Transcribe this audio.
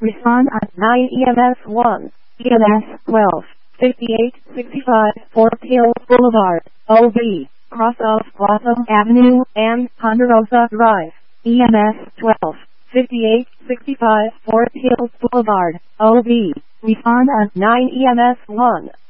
Respond at 9 EMS 1, EMS 12, 5865 Fort Hill Boulevard, OB, cross of Blossom Avenue and Ponderosa Drive, EMS 12, 5865 Fort Hill Boulevard, OB. Respond at 9 EMS 1.